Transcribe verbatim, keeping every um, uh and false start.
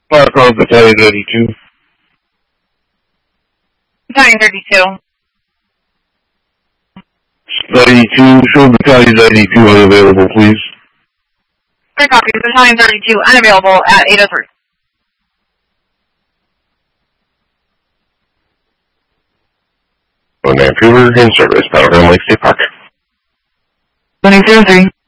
Fire call Battalion thirty-two. Battalion thirty-two. thirty-two, show Battalion thirty-two unavailable, please. Great copy. Battalion thirty-two unavailable at eight oh three. One Vancouver in service, Battleground Lake State Park. twenty-two oh three.